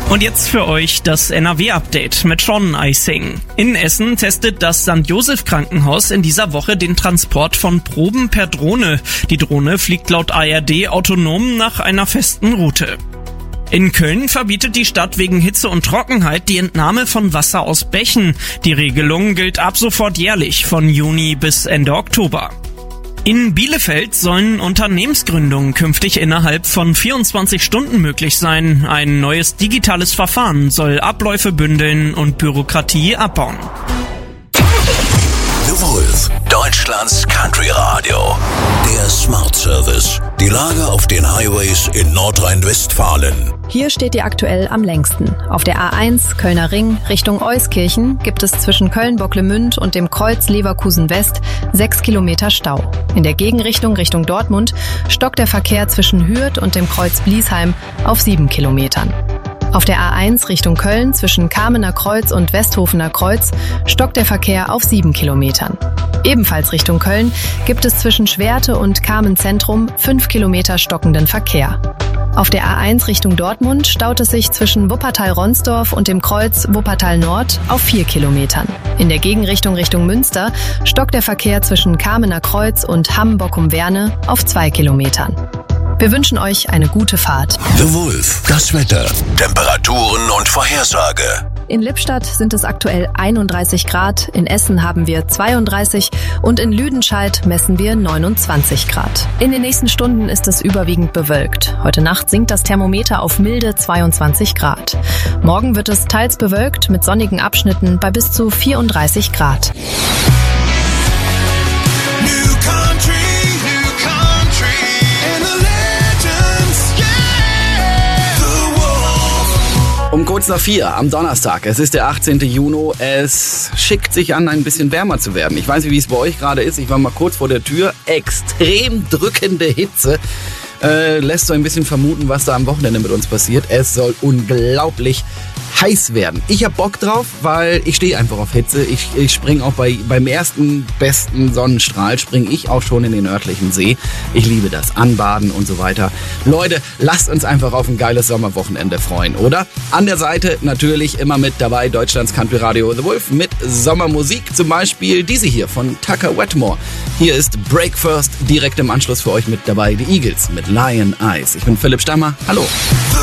Und jetzt für euch das NRW-Update mit Sean Eising. In Essen testet das St. Joseph Krankenhaus in dieser Woche den Transport von Proben per Drohne. Die Drohne fliegt laut ARD autonom nach einer festen Route. In Köln verbietet die Stadt wegen Hitze und Trockenheit die Entnahme von Wasser aus Bächen. Die Regelung gilt ab sofort jährlich von Juni bis Ende Oktober. In Bielefeld sollen Unternehmensgründungen künftig innerhalb von 24 Stunden möglich sein. Ein neues digitales Verfahren soll Abläufe bündeln und Bürokratie abbauen. The Wolf, Deutschlands Country Radio. Der Smart Service. Die Lage auf den Highways in Nordrhein-Westfalen. Hier steht ihr aktuell am längsten. Auf der A1 Kölner Ring Richtung Euskirchen gibt es zwischen Köln-Bocklemünd und dem Kreuz Leverkusen West 6 Kilometer Stau. In der Gegenrichtung Richtung Dortmund stockt der Verkehr zwischen Hürth und dem Kreuz Bliesheim auf 7 Kilometern. Auf der A1 Richtung Köln zwischen Kamener Kreuz und Westhofener Kreuz stockt der Verkehr auf 7 Kilometern. Ebenfalls Richtung Köln gibt es zwischen Schwerte und Kamen Zentrum 5 Kilometer stockenden Verkehr. Auf der A1 Richtung Dortmund staut es sich zwischen Wuppertal-Ronsdorf und dem Kreuz Wuppertal Nord auf 4 Kilometern. In der Gegenrichtung Richtung Münster stockt der Verkehr zwischen Kamener Kreuz und Hamm-Bockum-Werne auf 2 Kilometern. Wir wünschen euch eine gute Fahrt. The Wolf, das Wetter, Temperaturen und Vorhersage. In Lippstadt sind es aktuell 31 Grad, in Essen haben wir 32 und in Lüdenscheid messen wir 29 Grad. In den nächsten Stunden ist es überwiegend bewölkt. Heute Nacht sinkt das Thermometer auf milde 22 Grad. Morgen wird es teils bewölkt mit sonnigen Abschnitten bei bis zu 34 Grad. Um kurz nach 4 am Donnerstag, es ist der 18. Juni, es schickt sich an, ein bisschen wärmer zu werden. Ich weiß nicht, wie es bei euch gerade ist, ich war mal kurz vor der Tür, extrem drückende Hitze. Lässt so ein bisschen vermuten, was da am Wochenende mit uns passiert. Es soll unglaublich heiß werden. Ich hab Bock drauf, weil ich stehe einfach auf Hitze. Ich springe auch beim ersten besten Sonnenstrahl, springe ich auch schon in den örtlichen See. Ich liebe das, Anbaden und so weiter. Leute, lasst uns einfach auf ein geiles Sommerwochenende freuen, oder? An der Seite natürlich immer mit dabei Deutschlands Country Radio The Wolf mit Sommermusik, zum Beispiel diese hier von Tucker Wetmore. Hier ist Break First, direkt im Anschluss für euch mit dabei die Eagles mit Lion Eyes. Ich bin Philipp Stammer, hallo.